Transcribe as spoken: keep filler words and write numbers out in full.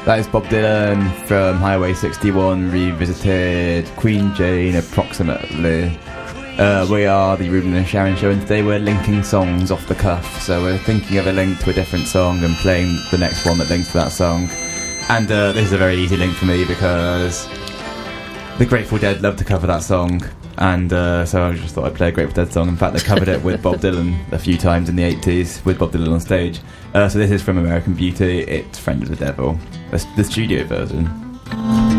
That is Bob Dylan from Highway sixty-one revisited, Queen Jane approximately. Uh, we are the Ruben and Sharon Show, and today we're linking songs off the cuff. So we're thinking of a link to a different song and playing the next one that links to that song. And uh, this is a very easy link for me because the Grateful Dead love to cover that song. And uh, so I just thought I'd play a Grateful Dead song. In fact, they covered it with Bob Dylan a few times in the eighties, with Bob Dylan on stage. Uh, so this is from American Beauty. It's Friend of the Devil, the, the studio version.